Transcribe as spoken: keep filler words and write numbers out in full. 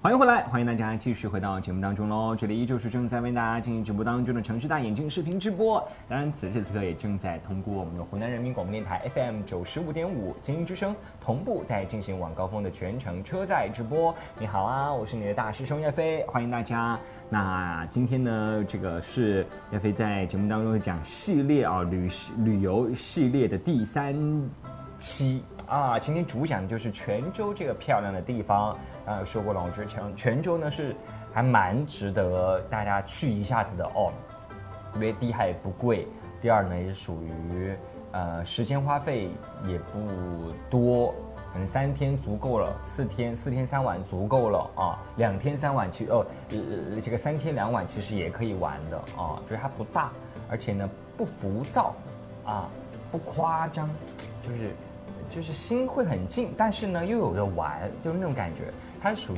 欢迎回来，欢迎大家继续回到节目当中喽。这里依旧是正在为大家进行直播当中的城市大眼睛视频直播，当然此时此刻也正在通过我们的湖南人民广播电台 F M 九十五点五精英之声同步在进行晚高峰的全程车载直播。你好啊，我是你的大师兄叶飞，欢迎大家。那今天呢，这个是叶飞在节目当中讲系列啊旅旅游系列的第三期啊，今天主讲的就是泉州这个漂亮的地方。啊，说过了，我觉得泉泉州呢是还蛮值得大家去一下子的哦，因为第一还不贵，第二呢也是属于呃时间花费也不多，可能三天足够了，四天四天三晚足够了啊，两天三晚其实哦呃这个三天两晚其实也可以玩的啊，就是它不大，而且呢不浮躁啊，不夸张，就是就是心会很静，但是呢又有的玩，就是那种感觉。它属于